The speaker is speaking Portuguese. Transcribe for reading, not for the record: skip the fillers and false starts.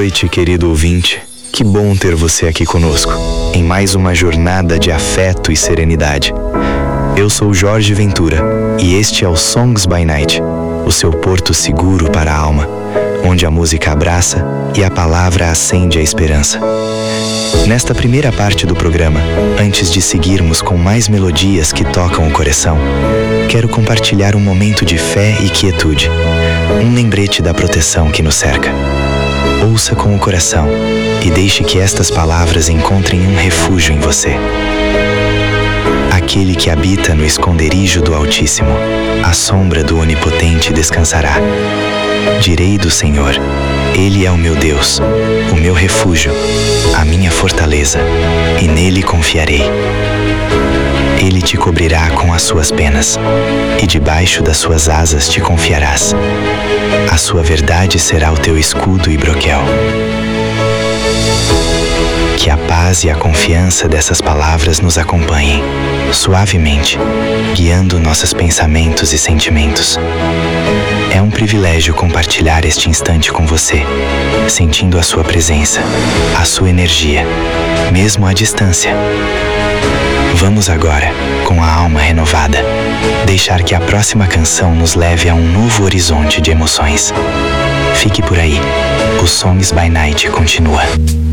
noite, querido ouvinte. Que bom ter você aqui conosco, em mais uma jornada de afeto e serenidade. Eu sou Jorge Ventura e este é o Songs by Night, o seu porto seguro para a alma, onde a música abraça e a palavra acende a esperança. Nesta primeira parte do programa, antes de seguirmos com mais melodias que tocam o coração, quero compartilhar um momento de fé e quietude, um lembrete da proteção que nos cerca. Ouça com o coração e deixe que estas palavras encontrem um refúgio em você. Aquele que habita no esconderijo do Altíssimo, à sombra do Onipotente descansará. Direi do Senhor: Ele é o meu Deus, o meu refúgio, a minha fortaleza, e nele confiarei. Ele te cobrirá com as suas penas, e debaixo das suas asas te confiarás. A sua verdade será o teu escudo e broquel. Que a paz e a confiança dessas palavras nos acompanhem, suavemente, guiando nossos pensamentos e sentimentos. É um privilégio compartilhar este instante com você, sentindo a sua presença, a sua energia, mesmo à distância. Vamos agora, com a alma renovada, deixar que a próxima canção nos leve a um novo horizonte de emoções. Fique por aí, o Songs by Night continua.